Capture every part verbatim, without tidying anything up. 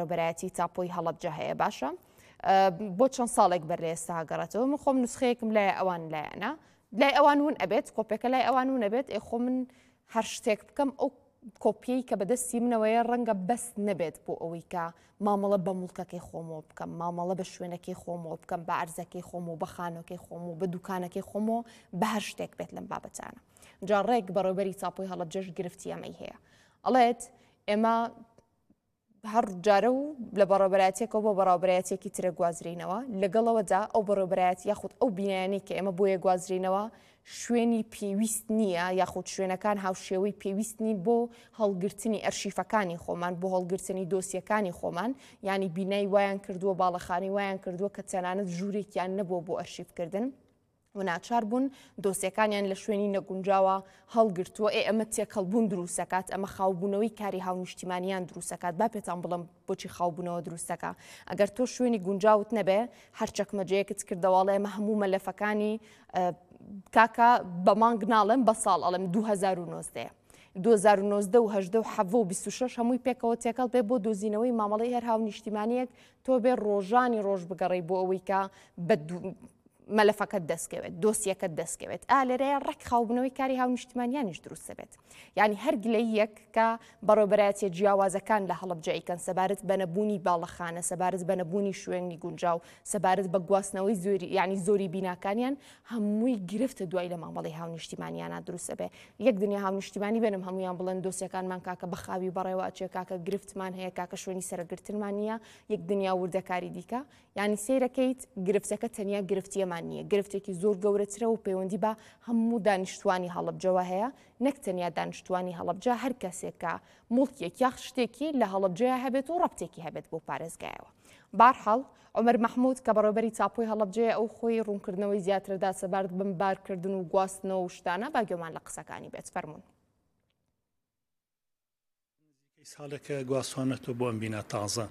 بەڕێوەبەرایەتی تاپۆی هەڵەبجە هەیە باشە بۆ چەند ساڵێک بەر لە ئێستا گەڕێتەوە من خۆم نسخەیەکم لای ئەوان لایەنە لای ئەوان ون ئەبێت کۆپێکە لای ئەوان ون ئەبێت ئێ خۆ من هەر شتێک بکەم ئەو کۆپیەی کە بەدەستی منەوەیە ڕەنگە بەست نەبێت بۆ ئەوەی کە مامەڵە بە مڵکەکەی خۆمەوە بکەم مامەڵە بە شوێنەکەی خۆمەوە بکەم بە عەرزەکەی خۆم و بە خانۆکەی خۆم و بە دوکانەکەی خۆمەوە بە هەر شتێک بێت لەم بابەتانە جا ڕێک بەڕێوەبەری تاپۆی هەڵەبجەش گرفتی ئەمەی هەیە ئەڵێت ئێمە هەر جارە و لە بەڕێوەبەرایەتێکەوە بۆ بەڕێوەبەرایەتێکی ترە گوازرینەوە لەگەڵەوەدا ئەو بەڕێوەبەرایەتی یاخود ئەو بینایانەی کە ئێمە بۆیە گوازرینەوە شوێنی پێویست نییە یاخود شوێنەکان هاوشێوەی پێویستنی بۆ هەڵگرتنی ئەرشیفەکانی خۆمان بۆ هەڵگرتنی دۆسیەکانی خۆمان ینی بینای وایان کردووە باڵەخانی وایان کردووە کە تەنانەت ژوورێکیان نەبووە بۆ ئەرشیفکردن و ناچار بوون دۆسیەکانیان لە شوێنی نەگونجاوە هەڵگرتووە ئێ ئەمە تێکەڵبوون دروستەکات ئەمە خاوبوونەوەی کاری هاونیشتیمانیان دروستەکات با پێتان بڵم بۆچی خاوبوونەوە دروستەکە ئەگەر تۆ شوێنی گونجاوت نەبێ هەر چەکمەجەیەکت کردەوەڵێ ئێمە هەموو مەلەفەکانی کاکە بە مانگ ناڵێن بە ساڵ ئەڵم دوو هەزار و نۆزدە دوو هەزار و نۆزدە و هەژدە و حەڤە و بیست و شەش هەمووی پێکەوە تێکەڵ بێ بۆ دۆزینەوەی مامەڵەی هەر هاونیشتیمانیەک تۆ بێ ڕۆژانی ڕۆژ بگەڕی بۆ ئەوەی کە بە مەلەفەکەت دەستکەوێت دۆسیەکەت دەستکەوێت ئا لێرەیە ڕێک خاوبنەوەی کاری هاونیشتیمانیانیش دروستە بێت یعنی هەر گلەی یەک کە بەڕێوەبەرایەتی جیاوازەکان لە هەڵەبجە ئیکەن سەبارەت بە نەبوونی باڵەخانە سەبارەت بە نەبوونی شوێنی گونجاو سەبارەت بە گواستنەوەی زۆری یعنی زۆری بیناکانیان هەمووی گرفتە دوای لە مامەڵی هاونیشتیمانیانە دروستە بێ یەک دنیا هاونیشتیمانی بێنم هەمویان بڵێن دۆسیەکانمان کاکە بەخاوی بەڕێوە ئەچێ کاکە گرفتمان هەیە کاکە شوێنی سەرگرتنمان نییە یەک دنیا وردەکاری دیکە یعنی سیرەکەیت گرفتەکە تەنیا گرفتیەمان نییە گرفتێکی زۆر گەورەترە و پەیوەندی بە هەموو دانیشتوانی هەڵەبجەوە هەیە نەک تەنیا دانیشتوانی هەڵەبجە هەر کەسێکە مڵکێک یاخ شتێکی لە هەڵەبجەیە هەبێت و ڕەبتێکی هەبێت بۆ پارێزگایەوە بارحاڵ عومەر مەحموود کە بەڕێوەبەری تاپۆی هەڵەبجەیە ئەو خۆی ڕوونکردنەوەی زیاترەدا سەبارەت بم بارکردن و گواستنەوە و شتانە با گوێمان لە قسەکانی بێت فەرموون ساڵێکە گواستوانەتەوە بۆ ئەم بینە تازە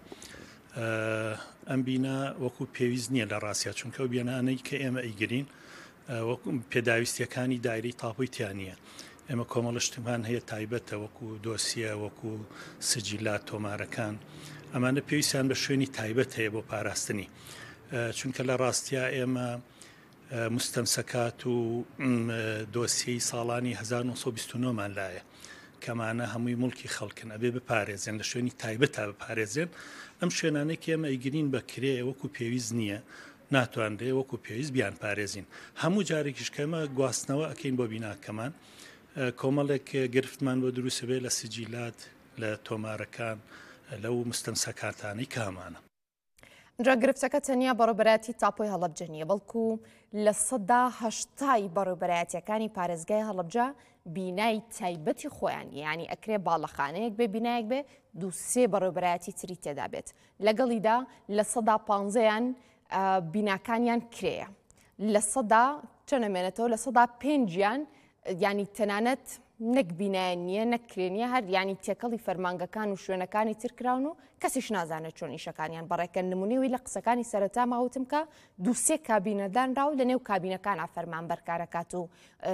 ئەم بینە وەکو پێویست نییە لە ڕاستیا چونکە ئەو بینانەی کە ئێمە ئەیگرین وەکو پێداویستیەکانی دایری تاپۆی تیانە ئێمە کۆمەڵشتمان هەیە تایبەتە وەکو دۆسیە وەکو سجیلات تۆمارەکان ئەمانە پێویستیان بە شوێنی تایبەت هەیە بۆ پاراستنی چونکە لە ڕاستیا ئێمە مستەمسەکات و دۆسیەی ساڵانی هەزار و نۆ سەد و بیست و نۆ مان لایە کەمانە هەمووی مڵکی خەڵکن ئەبێ بپارێزێن لە شوێنی تایبەت تا بپارێزێن ئەم شوێنانەی کە ئێمە ئەیگرین بە کرێ وەکو پێویست نییە ناتوانرێ وەکو پێویست بیان پارێزین هەموو جارێکیش کەمە گواستنەوە ئەکەین بۆ بیناکەمان کۆمەڵێک گرفتمان بۆ دروستە بێ لە سجیلات لە تۆمارەکان لەو مستەمسەکاتانەی کامانە جا گرفتەکە تەنیا بەڕێوەبەرایەتی تاپۆی هەڵەبجە نییە بەڵکو لە سەدا هەشتای بەڕێوەبەرایەتیەکانی پارێزگای هەڵەبجە بینای تایبەتی خۆیان یعنی ئەکرێ باڵەخانەیەک بێ بینایەک بێ دوو سێ بەڕێوەبەرایەتی تری تێدا بێت لەگەڵیدا لە سەدا پانزەیان بیناکانیان کرێیە لە سەدا چەنەمێنێتەوە لە سەدا پێنجیان ینی تەنانەت نەک بینایان نییە نەکرێنیە هەر ینی تێکەڵی فەرمانگەکان و شوێنەکانی ترکراون و کەسیش نازانێت چۆن ئیشەکانیان بەڕێکە نمونەوەی لە قسەکانی سەرەتا ماوتم کە دووسێ کابینەدانراو لە نێو کابینەکانە فەرمان بەرکارەکات و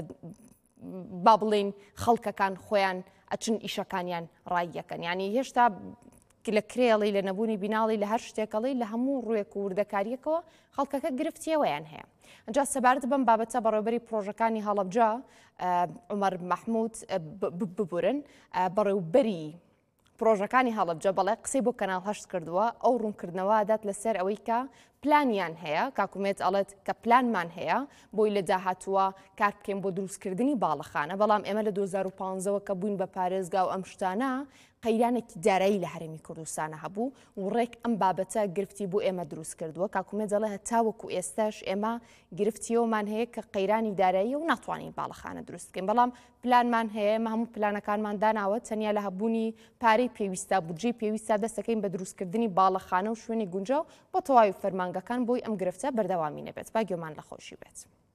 با بڵین خەڵکەکان خۆیان ئەچن ئیشەکانیان ڕایەکەن ینی هێشتا لە کرێڵی لە نەبوونی بیناڵی لە هەر شتێکەڵی لە هەموو ڕوویەک و وردەکاریەکەوە خەڵکەکە گرفتیەوەیان هەیە ئەجا سەبارەت بەم بابەتە بەڕێوەبەری پرۆژەکانی هەڵەبجە عومەر مەحموود ببورن بەڕێوەبەری پرۆژەکانی هەڵەبجە بەڵێ قسەی بۆ کەناڵ هەشت کردووە ئەو ڕوونکردنەوە دات لەسەر ئەوەی کە پلانیان هەیە کاکومێت ئەڵێت کە پلانمان هەیە بۆی لە داهاتووە کار بکەین بۆ دروستکردنی باڵەخانە بەڵام ئێمە لە دوو هەزار و پانزەوە کە بووین بە پارێزگا و ئەم شتانە قەیرانێکی دارایی لە هەرێمی کوردستانە هەبوو و ڕێک ئەم بابەتە گرفتی بۆ ئێمە دروست کردووە کاکومێت دەڵێ هەتاوەکو ئێستاش ئێمە گرفتیەوەمان هەیە کە قەیرانی دارایی و ناتوانین باڵەخانە دروستکەین بەڵام پلانمان هەیە ئێمە هەموو پلانەکانمان داناوە تەنیا لە هەبوونی پارەی پێویستە بودجەی پێویستە دەستەکەین بە دروستکردنی باڵەخانە و شوێنی گونجاو بۆ تەواوی فەرمانگەکان بۆی ئەم گرفتە بەردەوامی نەبێت با گوێمان لە خۆشی بێت.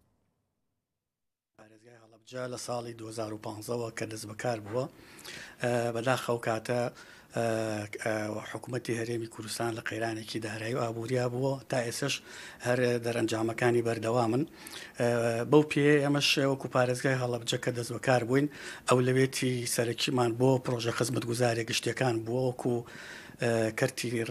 پارێزگای هەڵەبجە لە ساڵی دوو هەزار و پانزەوە کە دەست بەکار بووە بەداخەو کاتە حکوومەتی هەرێمی کوردستان لە قەیرانێکی دارایی و ئابووریا بووە تا ئێسش هەر دەرەنجامەکانی بەردەوامن بەو پێ ئەمەش وەکو پارێزگای هەڵەبجە کە دەست بەکار بووین ئەو لەوێتی سەرەکیمان بۆ پرۆژە خزمەتگوزارێک گشتیەکان بووە وەکو کەرتی